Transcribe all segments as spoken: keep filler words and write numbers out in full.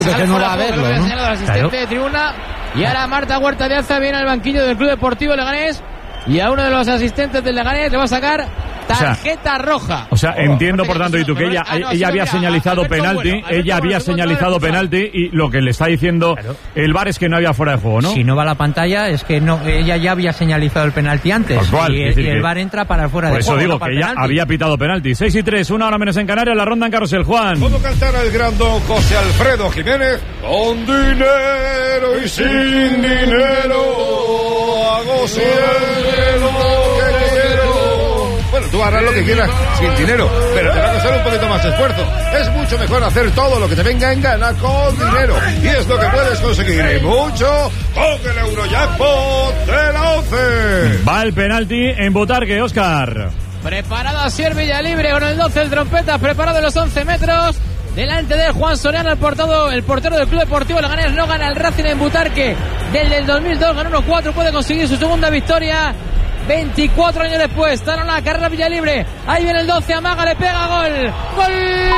Que no va a verlo, ¿no? El asistente claro. de tribuna. Y ahora Marta Huerta de Aza viene al banquillo del Club Deportivo Leganés. Y a uno de los asistentes del Leganés le va a sacar tarjeta o sea, roja. O sea, entiendo por tanto, y tú que ella, ah, no, ella había mira, señalizado Alberto penalti, bueno, ella había bueno, señalizado penalti y lo que le está diciendo claro. el V A R es que no había fuera de juego, ¿no? Si no va a la pantalla es que no, ella ya había señalizado el penalti antes. Pues cual, y, decir, y el V A R entra para fuera de juego. Por eso digo no que ella penalti. había pitado penalti. seis y tres, una hora menos en Canarias, la ronda en Carrusel, Juan. ¿Cómo cantar el gran don José Alfredo Jiménez? Con dinero y sin dinero hago siempre lo que quiero. Bueno, tú harás lo que quieras sin dinero, pero te va a costar un poquito más de esfuerzo. Es mucho mejor hacer todo lo que te venga en gana con dinero. Y es lo que puedes conseguir y mucho con el Eurojackpot de la once. Va el penalti en Butarque, Óscar. Preparado a Asier Villalibre con el doce, el trompeta, preparado en los once metros. Delante de Juan Soriano, el portero, el portero del Club Deportivo Leganés. No gana el Racing en Butarque desde el dos mil dos, ganó uno cuatro, puede conseguir su segunda victoria veinticuatro años después. Está en la carrera Villalibre, ahí viene el doce, amaga, le pega, gol gol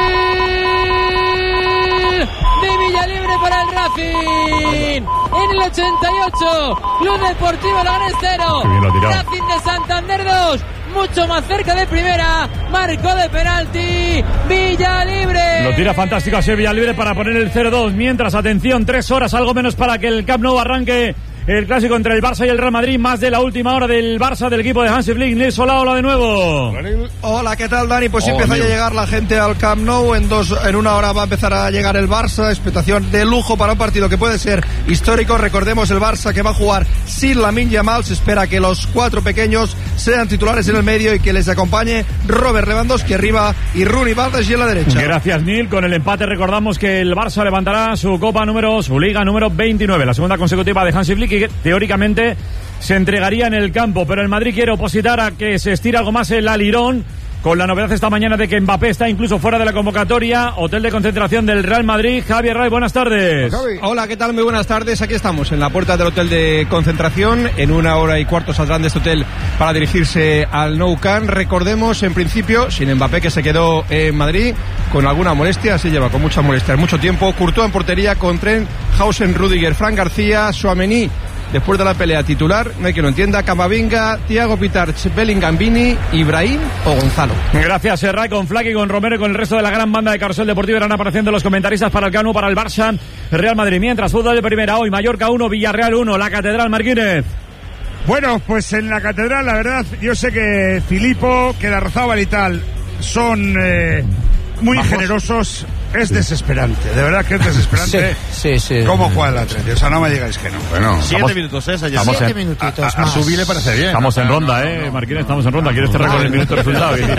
de Villalibre para el Racing en el ochenta y ocho. Club Deportivo Leganés cero, Racing de Santander dos, mucho más cerca de primera, marcó de penalti Villalibre. Lo tira fantástico así Villalibre para poner el cero dos. Mientras, atención, tres horas, algo menos para que el Camp Nou arranque el clásico entre el Barça y el Real Madrid. Más de la última hora del Barça, del equipo de Hansi Flick. Nils Solá, hola de nuevo. Hola, ¿qué tal, Dani? Pues oh, empieza amigo. a llegar la gente al Camp Nou. En dos, en una hora va a empezar a llegar el Barça. Expectación de lujo para un partido que puede ser histórico. Recordemos el Barça que va a jugar sin Lamine Yamal. Se espera que los cuatro pequeños sean titulares en el medio y que les acompañe Robert Lewandowski arriba y Rooney Bardeschi en la derecha. Gracias, Nil. Con el empate recordamos que el Barça levantará su copa número, su liga número veintinueve, la segunda consecutiva de Hansi Flick, y que teóricamente se entregaría en el campo, pero el Madrid quiere opositar a que se estire algo más el alirón, con la novedad esta mañana de que Mbappé está incluso fuera de la convocatoria. Hotel de concentración del Real Madrid. Javier Ray, buenas tardes. Hola, ¿qué tal? Muy buenas tardes. Aquí estamos en la puerta del hotel de concentración. En una hora y cuarto saldrán de este hotel para dirigirse al Nou Camp. Recordemos, en principio, sin Mbappé, que se quedó en Madrid con alguna molestia, se lleva con mucha molestia, mucho tiempo. Courtois en portería con Trent, Hausen, Rüdiger, Fran García, Tchouaméni después de la pelea titular, no hay que lo entienda, Camavinga, Thiago Pitarch, Bellingham, Vini, Ibrahim o Gonzalo. Gracias, Serra, con Flaky, con Romero y con el resto de la gran banda de Carrusel Deportivo irán apareciendo los comentaristas para el Camp Nou, para el Barça, Real Madrid. Mientras, fútbol de primera hoy, Mallorca uno, Villarreal uno, la Catedral, Marquínez. Bueno, pues en la Catedral, la verdad, yo sé que Filippo, que Larrazábal y tal son eh, muy Bajos. generosos. Es sí. desesperante, de verdad que es desesperante. Sí, sí, sí. ¿Cómo juega el Atleti? O sea, no me digáis que no. Bueno, siete vamos, minutos, ¿eh? Ya vamos siete en, minutitos a, a, a Subi le parece bien. Estamos en ronda, no, no, ¿eh, no, Marquínez? No, estamos en ronda. ¿Quieres cerrar con el minuto de resultado? Si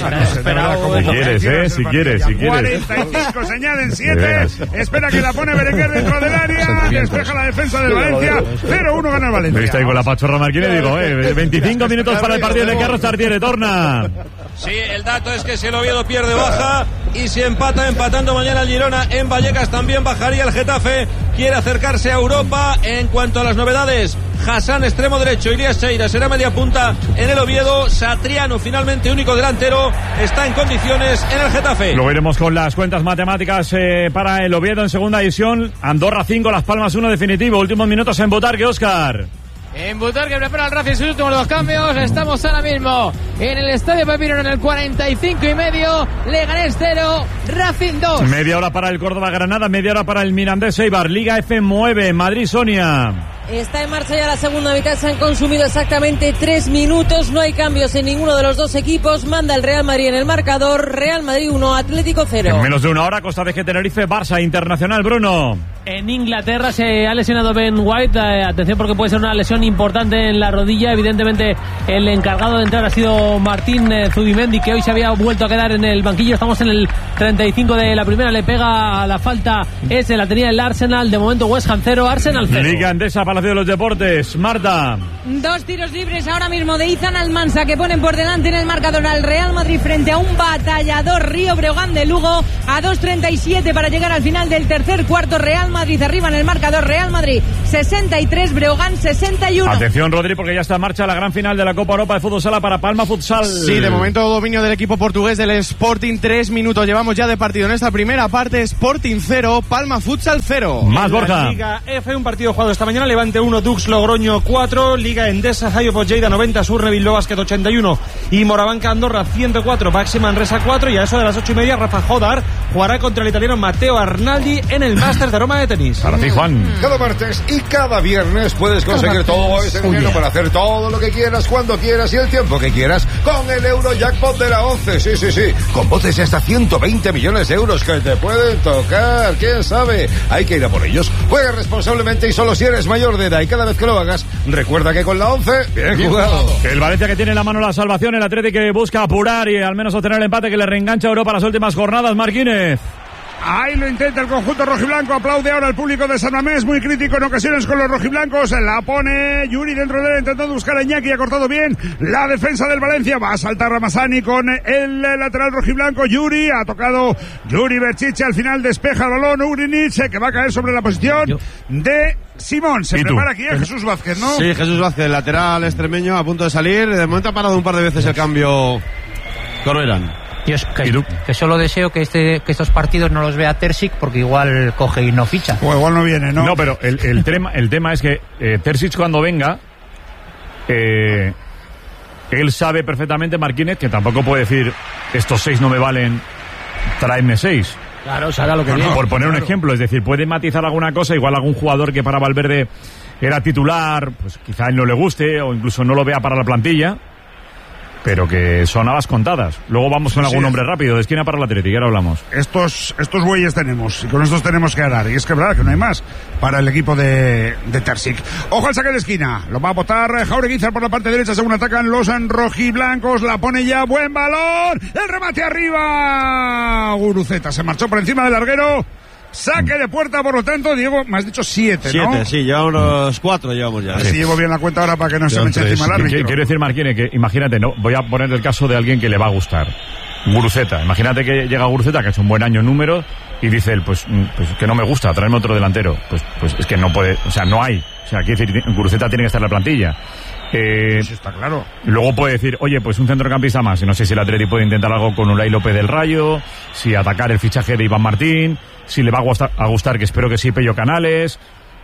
quieres, ¿eh? Si quieres, si quieres. cuarenta y cinco, se añaden siete. Espera que la pone Berenguer dentro del área. Despeja la defensa del Valencia. cero uno gana el Valencia. Me está ahí con la pachorra, Marquínez. Digo, eh, veinticinco minutos para el partido de Carlos Tartiere. Torna. Sí, el dato es que si el Oviedo pierde, baja. Y si empata, empatando mañana el Girona en Vallecas, también bajaría el Getafe. Quiere acercarse a Europa. En cuanto a las novedades, Hassan, extremo derecho, Irías Seira será media punta en el Oviedo. Satriano, finalmente único delantero, está en condiciones en el Getafe. Luego iremos con las cuentas matemáticas eh, para el Oviedo en segunda división. Andorra cinco, Las Palmas uno definitivo. Últimos minutos en Butarque, Óscar. En Butarque prepara el Racing sus últimos dos cambios. Estamos ahora mismo en el Estadio Pepino en el cuarenta y cinco y medio. Leganés cero, Racing dos. Media hora para el Córdoba Granada, media hora para el Mirandés Eibar. Liga F nueve, Madrid Sonia. Está en marcha ya la segunda mitad, se han consumido exactamente tres minutos, no hay cambios en ninguno de los dos equipos, manda el Real Madrid en el marcador, Real Madrid uno, Atlético cero. En menos de una hora, Costa de Tenerife, Barça, Internacional, Bruno. En Inglaterra se ha lesionado Ben White, eh, atención porque puede ser una lesión importante en la rodilla, evidentemente el encargado de entrar ha sido Martín eh, Zubimendi, que hoy se había vuelto a quedar en el banquillo, estamos en el treinta y cinco de la primera, le pega a la falta, ese la tenía el Arsenal, de momento West Ham cero, Arsenal cero. Liga Endesa, Palacio de los Deportes, Marta. Dos tiros libres ahora mismo de Izan Almansa que ponen por delante en el marcador al Real Madrid frente a un batallador Río Breogán de Lugo, a dos treinta y siete para llegar al final del tercer cuarto. Real Madrid arriba en el marcador. Real Madrid sesenta y tres, Breogán sesenta y uno. Atención, Rodri, porque ya está en marcha la gran final de la Copa Europa de Fútbol Sala para Palma Futsal. Sí, de momento dominio del equipo portugués del Sporting. Tres minutos llevamos ya de partido en esta primera parte. Sporting cero, Palma Futsal cero. Más, Borja. Liga F, un partido jugado esta mañana. Levante uno, Dux Logroño cuatro. Liga Endesa, Hayo Lleida noventa, Surne Bilbao Basket ochenta y uno y Morabanca Andorra ciento cuatro, Baxi Manresa cuatro. Y a eso de las ocho y media, Rafa Jodar jugará contra el italiano Matteo Arnaldi en el Masters de Roma de tenis. Para ti, Juan. Cada martes y cada viernes puedes conseguir todo ese dinero para hacer todo lo que quieras, cuando quieras y el tiempo que quieras con el Eurojackpot de la once. Sí, sí, sí. Con botes de hasta ciento veinte millones de euros que te pueden tocar. ¿Quién sabe? Hay que ir a por ellos. Juega responsablemente y solo si eres mayor de edad. Y cada vez que lo hagas, recuerda que con la once, bien, bien jugado. jugado. Que el Valencia que tiene en la mano la salvación, el Atlético que busca apurar y al menos obtener el empate que le reengancha a Europa las últimas jornadas. Marquínez. Ahí lo intenta el conjunto rojiblanco, aplaude ahora el público de San Mamés, muy crítico en ocasiones con los rojiblancos, la pone Yuri dentro de él, intentando buscar a Iñaki, ha cortado bien la defensa del Valencia, va a saltar Ramazani con el lateral rojiblanco, Yuri, ha tocado Yuri Berchiche, al final despeja el balón, Urinic, que va a caer sobre la posición Yo. de Simón, se prepara aquí a Jesús Vázquez, ¿no? Sí, Jesús Vázquez, lateral extremeño, a punto de salir, de momento ha parado un par de veces el cambio Corberán. Yo que, que solo deseo que este que estos partidos no los vea Terzic, porque igual coge y no ficha. O igual no viene, ¿no? No, pero el, el, tema, el tema es que eh, Terzic cuando venga, eh, él sabe perfectamente, Marquínez, que tampoco puede decir estos seis no me valen, tráeme seis. Claro, se hará lo que viene. Por poner claro. un ejemplo, es decir, puede matizar alguna cosa, igual algún jugador que para Valverde era titular, pues quizá a él no le guste o incluso no lo vea para la plantilla. Pero que son habas contadas. Luego vamos con sí, algún sí. nombre rápido. De esquina para el Atlético, ahora hablamos. Estos, estos bueyes tenemos. Y con estos tenemos que ganar. Y es que es verdad que no hay más para el equipo de, de Terzic. Ojo al saque de esquina. Lo va a botar Jaureguizar por la parte derecha según atacan los rojiblancos. La pone ya. Buen balón. El remate arriba. Guruceta se marchó por encima del larguero. Saque de puerta, por lo tanto, Diego, me has dicho siete, ¿no? Siete, sí, llevamos los cuatro, llevamos ya. A ver si llevo bien la cuenta ahora para que no se me eche encima el árbitro. Quiero decir, Marquínez, que imagínate, no, voy a poner el caso de alguien que le va a gustar. Guruceta. Imagínate que llega Guruceta, que ha hecho un buen año en números, y dice él, pues, pues que no me gusta, traerme otro delantero. Pues, pues es que no puede, o sea, no hay. O sea, quiere decir, Guruceta tiene que estar en la plantilla. Eh, sí, está claro. Luego puede decir, oye, pues un centrocampista más. Y no sé si el Atleti puede intentar algo con Unai López del Rayo, si atacar el fichaje de Iván Martín, si le va a gustar, a gustar que espero que sí, Pello Canales.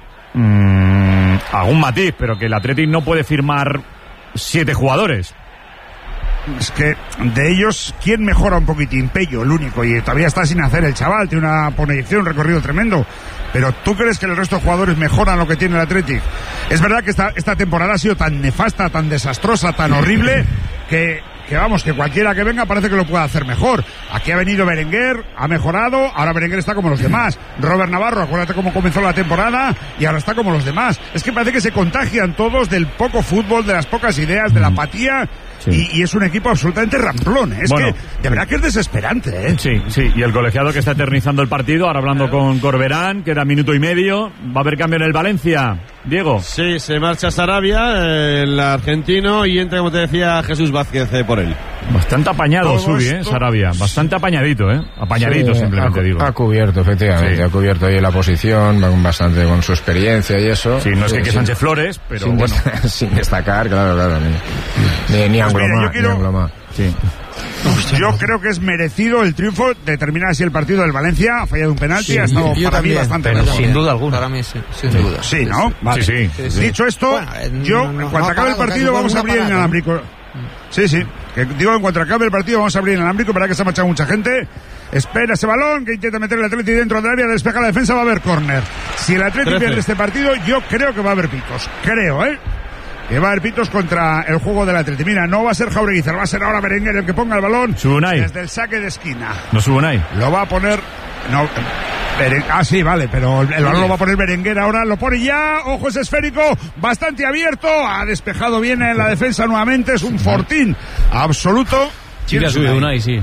Mmm, algún matiz, pero que el Atleti no puede firmar siete jugadores. Es que de ellos, ¿quién mejora un poquitín? Pello, el único, y todavía está sin hacer el chaval, tiene una proyección, un recorrido tremendo. Pero ¿tú crees que el resto de jugadores mejoran lo que tiene el Athletic? Es verdad que esta, esta temporada ha sido tan nefasta, tan desastrosa, tan horrible, que, que vamos, que cualquiera que venga parece que lo puede hacer mejor. Aquí ha venido Berenguer, ha mejorado, ahora Berenguer está como los demás. Robert Navarro, acuérdate cómo comenzó la temporada, y ahora está como los demás. Es que parece que se contagian todos del poco fútbol, de las pocas ideas, de la apatía. Sí. Y, y es un equipo absolutamente ramplón, ¿eh? Es bueno, que de verdad que es desesperante, ¿eh? Sí, sí, y el colegiado que está eternizando el partido, ahora hablando con Corberán, queda minuto y medio, va a haber cambio en el Valencia. Diego. Sí, se marcha Sarabia, el argentino, y entra, como te decía, Jesús Vázquez eh, por él. Bastante apañado Subi, ¿eh? Sarabia, bastante apañadito, ¿eh? Apañadito sí, simplemente, ha, digo. Ha cubierto, efectivamente, sí. ha cubierto ahí la posición, bastante con su experiencia y eso. Sí, no es que, sí, que Sánchez Flores, pero sin bueno. Des- sin destacar, claro, claro, ni, ni, ni pues mira, yo quiero... Sí. Yo creo que es merecido el triunfo, determinar si el partido del Valencia ha fallado un penalti, sí, ha estado yo para también, mí bastante pero mejor. sin duda alguna. Para mí sí, sin sí. duda. Sí, ¿no? Vale. Sí, sí, sí. Dicho esto, bueno, eh, yo, no, no, en cuanto no acabe el partido, vamos a abrir el inalámbrico. Sí, sí. Que digo, en cuanto acabe el partido, vamos a abrir el inalámbrico, para que se ha marchado mucha gente. Espera ese balón, que intenta meter el Atleti dentro del área, despeja la defensa, va a haber córner. Si el Atleti pierde este partido, yo creo que va a haber picos. Creo, ¿eh? Que va a haber pitos contra el juego del Atleti. Mira, no va a ser Jaureguizar, va a ser ahora Berenguer el que ponga el balón Subunay. Desde el saque de esquina. No Subunay. Lo va a poner... No, Beren... Ah, sí, vale, pero el balón lo va a poner Berenguer ahora, lo pone ya, ojo, es esférico, bastante abierto, ha despejado bien en la defensa nuevamente, es un fortín absoluto. Sí, la sube Unai, sí.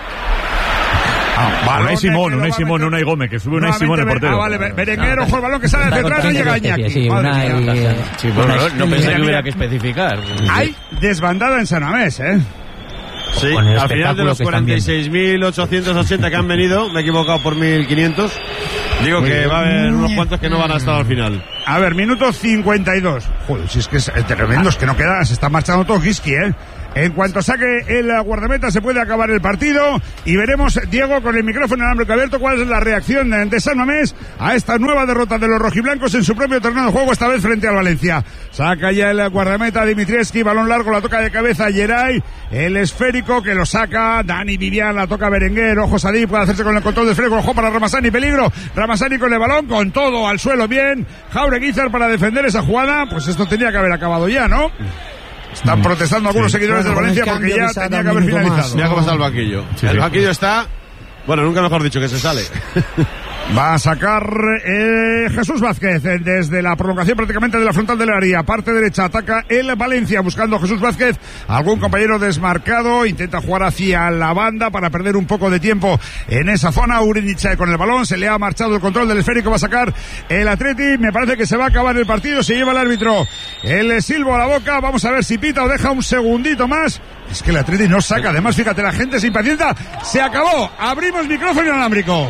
Ah, Unai Simón, Unai Simón, Unai Gómez, que sube Unai Simón el portero. Ah, vale, Berenguer, ojo el balón que sale hacia atrás, no llega Iñaki. Sí, Unai, sí, bueno, no, no pensé que hubiera que especificar. Hay desbandada en San Mamés, ¿eh? Sí, al final de los cuarenta y seis mil ochocientos ochenta que han venido, me he equivocado por mil quinientos, Digo que va a haber unos cuantos que no van a estar al final. A ver, minuto cincuenta y dos. Joder, si es que es tremendo, es que no queda, se está marchando todo Kiski, ¿eh? En cuanto saque el guardameta se puede acabar el partido y veremos, Diego, con el micrófono inalámbrico abierto, cuál es la reacción de San Mamés a esta nueva derrota de los rojiblancos en su propio terreno de juego, esta vez frente al Valencia. Saca ya el guardameta Dimitrievski, balón largo, la toca de cabeza Geray, el esférico que lo saca Dani Vivian, la toca Berenguer, ojo Sadí, puede hacerse con el control del esférico, ojo para Ramazani, peligro, Ramazani con el balón, con todo al suelo, bien, Jaureguizar para defender esa jugada, pues esto tenía que haber acabado ya, ¿no? Están protestando algunos sí. seguidores bueno, del Valencia porque ya tenía que haber finalizado. Más. Mira cómo está el banquillo. Sí, el sí. banquillo está, bueno, nunca mejor dicho, que se sale. Va a sacar eh, Jesús Vázquez eh, desde la prolongación prácticamente de la frontal del área. Parte derecha ataca el Valencia buscando Jesús Vázquez. Algún compañero desmarcado. Intenta jugar hacia la banda para perder un poco de tiempo en esa zona. Urinicha con el balón. Se le ha marchado el control del esférico. Va a sacar el Atleti. Me parece que se va a acabar el partido. Se lleva el árbitro el silbo a la boca. Vamos a ver si pita o deja un segundito más. Es que el Atleti no saca. Además, fíjate, la gente se impacienta. Se acabó. Abrimos micrófono inalámbrico.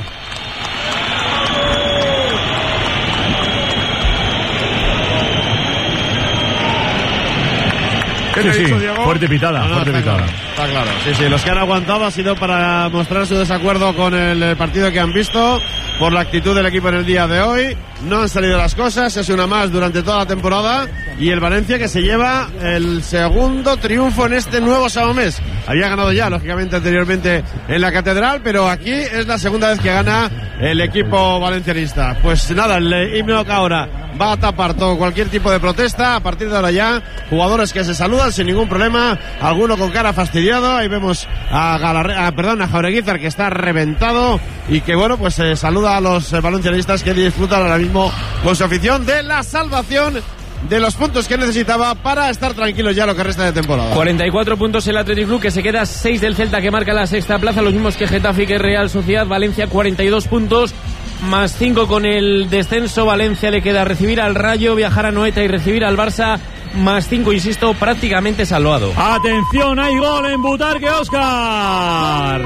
Sí, sí, fuerte pitada, no, no, fuerte está pitada. Claro, está claro, sí, sí, los que han aguantado ha sido para mostrar su desacuerdo con el partido que han visto, por la actitud del equipo en el día de hoy. No han salido las cosas, es una más durante toda la temporada, y el Valencia que se lleva el segundo triunfo en este nuevo Samamés. Había ganado ya, lógicamente, anteriormente en la Catedral, pero aquí es la segunda vez que gana el equipo valencianista. Pues nada, el himno que ahora va a tapar todo cualquier tipo de protesta. A partir de ahora ya, jugadores que se saludan sin ningún problema, alguno con cara fastidiado. Ahí vemos a, Galarre, a perdón, a Jaureguizar, que está reventado y que bueno, pues se eh, saluda a los eh, valencianistas que disfrutan ahora mismo con su afición de la salvación, de los puntos que necesitaba para estar tranquilos ya lo que resta de temporada. cuarenta y cuatro puntos el Athletic Club, que se queda seis del Celta, que marca la sexta plaza, los mismos que Getafe y que Real Sociedad. Valencia cuarenta y dos puntos, más cinco con el descenso. Valencia le queda recibir al Rayo, viajar a Noeta y recibir al Barça, más cinco, insisto, prácticamente salvado. Atención, hay gol en Butarque, Óscar.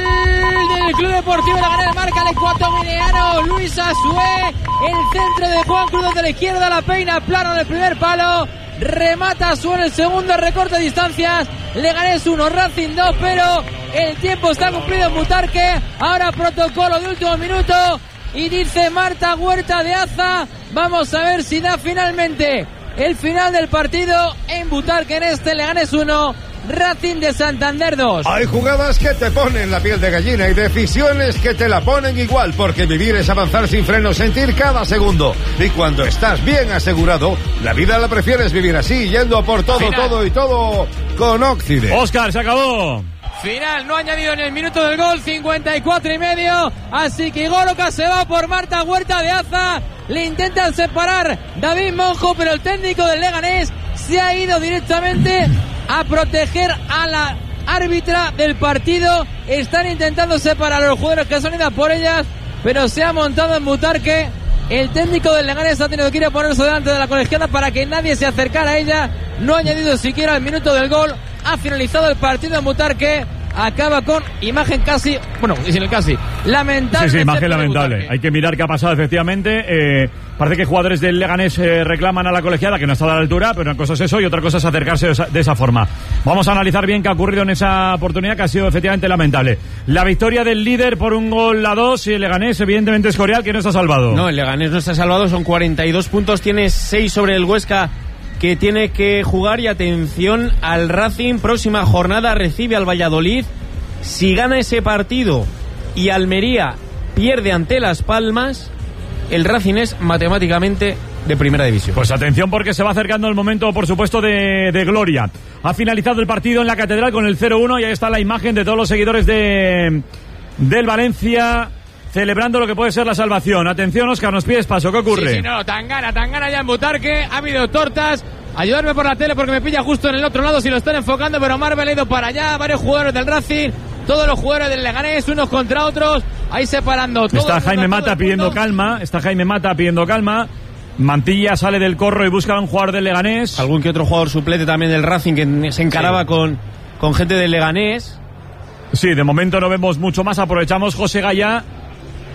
El Club Deportivo Leganés marca el ecuatoriano Luis Asué. El centro de Juan Cruz de la izquierda, la peina plano del primer palo. Remata Asué en el segundo, recorte de distancias. Leganés uno, Racing dos, pero el tiempo está cumplido en Butarque. Ahora protocolo de último minuto. Y dice Marta Huerta de Aza, vamos a ver si da finalmente el final del partido en Butarque, en este Leganés uno, Racing de Santander dos. Hay jugadas que te ponen la piel de gallina y decisiones que te la ponen igual, porque vivir es avanzar sin freno, sentir cada segundo. Y cuando estás bien asegurado, la vida la prefieres vivir así, yendo por todo, final. todo y todo con Occident. Óscar, se acabó. Final, no ha añadido en el minuto del gol, cincuenta y cuatro y medio, así que Goloca se va por Marta Huerta de Aza. Le intentan separar David Monjo, pero el técnico del Leganés se ha ido directamente a proteger a la árbitra del partido. Están intentando separar a los jugadores que son idas por ellas, pero se ha montado en Butarque. El técnico del Leganés ha tenido que ir a ponerse delante de la colegiada para que nadie se acercara a ella. No ha añadido siquiera el minuto del gol. Ha finalizado el partido en Butarque. Acaba con imagen casi, bueno, y sin el casi, lamentable. Sí, sí, imagen lamentable. Hay que mirar qué ha pasado, efectivamente. Eh, parece que jugadores del Leganés eh, reclaman a la colegiada, que no está a la altura, pero una cosa es eso y otra cosa es acercarse de esa, de esa forma. Vamos a analizar bien qué ha ocurrido en esa oportunidad, que ha sido efectivamente lamentable. La victoria del líder por un gol a dos, y el Leganés, evidentemente, es Escorial, que no está salvado. No, el Leganés no está salvado, son cuarenta y dos puntos, tiene seis sobre el Huesca, que tiene que jugar. Y atención al Racing, próxima jornada recibe al Valladolid. Si gana ese partido y Almería pierde ante Las Palmas, el Racing es matemáticamente de primera división. Pues atención, porque se va acercando el momento, por supuesto, de, de gloria. Ha finalizado el partido en la Catedral con el cero uno y ahí está la imagen de todos los seguidores de del Valencia celebrando lo que puede ser la salvación. Atención, Óscar, nos pides paso, ¿qué ocurre? Sí, sí, no, tan gana, tan gana ya en Butarque. Ha habido tortas. Ayudarme por la tele porque me pilla justo en el otro lado si lo están enfocando, pero Marvel ha ido para allá. Varios jugadores del Racing, todos los jugadores del Leganés, unos contra otros, ahí separando. Todo está Jaime Mata pidiendo calma, está Jaime Mata pidiendo calma. Mantilla sale del corro y busca a un jugador del Leganés. Algún que otro jugador suplente también del Racing que se encaraba sí. con, con gente del Leganés. Sí, de momento no vemos mucho más. Aprovechamos José Gaya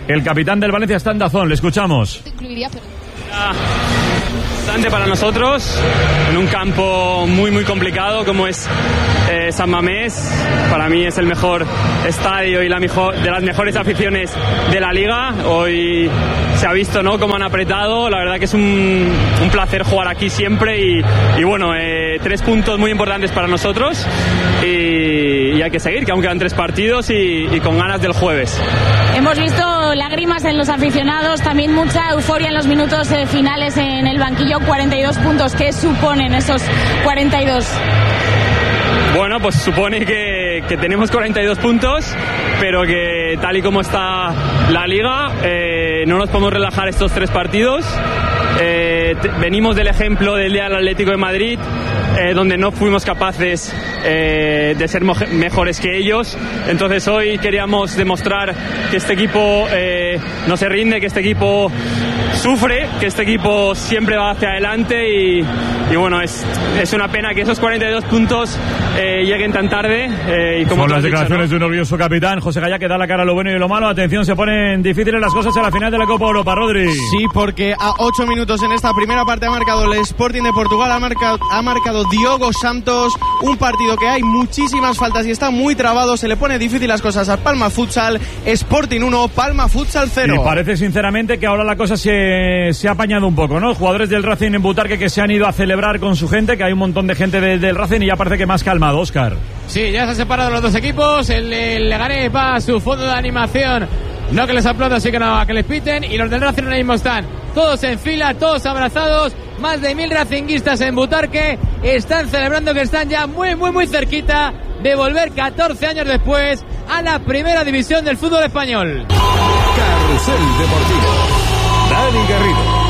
El capitán del Valencia está en Dazón, le escuchamos. Bastante para nosotros, en un campo muy muy complicado como es eh, San Mamés. Para mí es el mejor estadio y la mejor, de las mejores aficiones de la liga. Hoy se ha visto, ¿no?, cómo han apretado. La verdad que es un, un placer jugar aquí siempre y, y bueno, eh, tres puntos muy importantes para nosotros y, y hay que seguir, que aún quedan tres partidos y, y con ganas del jueves. Hemos visto lágrimas en los aficionados, también mucha euforia en los minutos eh, finales en el banquillo. Cuarenta y dos puntos, ¿qué suponen esos cuarenta y dos? Bueno, pues supone que, que tenemos cuarenta y dos puntos, pero que tal y como está la liga, eh, no nos podemos relajar estos tres partidos. Eh, t- venimos del ejemplo del día del Atlético de Madrid, eh, donde no fuimos capaces eh, de ser mo- mejores que ellos. Entonces hoy queríamos demostrar que este equipo eh, no se rinde, que este equipo sufre, que este equipo siempre va hacia adelante y, y bueno, es, es una pena que esos cuarenta y dos puntos eh, lleguen tan tarde. Eh, y como Son las has dicho, declaraciones ¿no?, de un orgulloso capitán, José Gallá, que da la cara a lo bueno y a lo malo. Atención, se ponen difíciles las cosas a la final de la Copa Europa, Rodri. Sí, porque a ocho minutos en esta primera parte ha marcado el Sporting de Portugal, ha marcado, ha marcado Diogo Santos, un partido que hay muchísimas faltas y está muy trabado, se le pone difícil las cosas al Palma Futsal. Sporting uno, Palma Futsal cero. Y parece sinceramente que ahora la cosa se, se ha apañado un poco, ¿no? Jugadores del Racing en Butarque que se han ido a celebrar con su gente, que hay un montón de gente de, del Racing y ya parece que más calmado, Óscar. Sí, ya se han separado los dos equipos. El, el Leganés va a su fondo de animación. No que les aplaudan, así que no, a que les piten. Y los del Racing ahora mismo están todos en fila, todos abrazados. Más de mil racinguistas en Butarque. Están celebrando que están ya muy, muy, muy cerquita de volver catorce años después a la primera división del fútbol español. Carrusel Deportivo. Dani Garrido.